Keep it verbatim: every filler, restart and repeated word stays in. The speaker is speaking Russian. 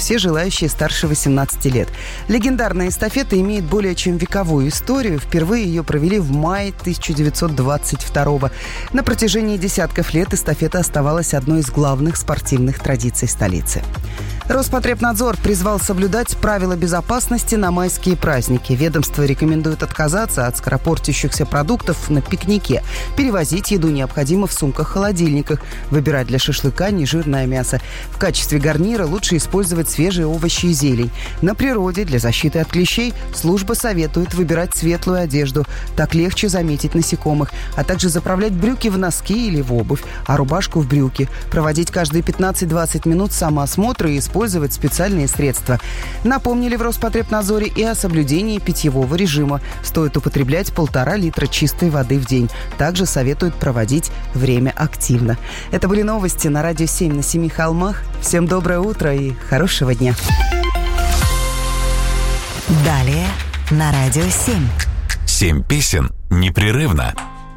все желающие старше восемнадцати лет. Легендарная эстафета имеет более чем вековую историю. Впервые ее провели в мае тысяча девятьсот двадцать второго. На протяжении десятков лет эстафета оставалась одной из главных спортивных традиций столицы. Роспотребнадзор призвал соблюдать правила безопасности на майские праздники. Ведомство рекомендует отказаться от скоропортящихся продуктов на пикнике. Перевозить еду необходимо в сумках-холодильниках. Выбирать для шашлыка нежирное мясо. В качестве гарнира лучше использовать свежие овощи и зелень. На природе для защиты от клещей служба советует выбирать светлую одежду. Так легче заметить насекомых. А также заправлять брюки в носки или в обувь, а рубашку в брюки. Проводить каждые пятнадцать-двадцать минут самоосмотр и использовать специальные средства. Напомнили в Роспотребнадзоре и о соблюдении питьевого режима. Стоит употреблять полтора литра чистой воды в день. Также советуют проводить время активно. Это были новости на Радио семь на Семи холмах. Всем доброе утро и хорошего дня. Далее на Радио семь. Семь песен непрерывно.